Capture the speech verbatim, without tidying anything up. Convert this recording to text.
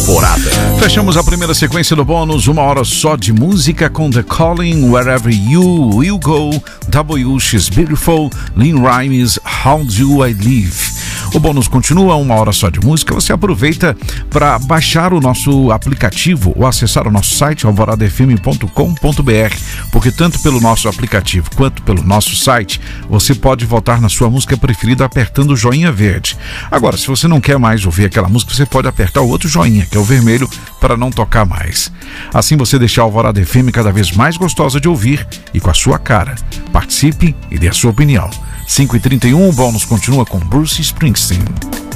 temporada. Fechamos a primeira sequência do bônus, uma hora só de música com The Calling, Wherever You Will Go, W, She's Beautiful, Lynn Rimes, How Do I Live. O bônus continua, uma hora só de música. Você aproveita para baixar o nosso aplicativo ou acessar o nosso site alvorada f m ponto com ponto b r, porque tanto pelo nosso aplicativo quanto pelo nosso site você pode votar na sua música preferida apertando o joinha verde. Agora, se você não quer mais ouvir aquela música, você pode apertar o outro joinha, que é o vermelho, para não tocar mais. Assim você deixa a Alvorada F M cada vez mais gostosa de ouvir e com a sua cara. Participe e dê a sua opinião. cinco e trinta e um, o bônus continua com Bruce Springsteen.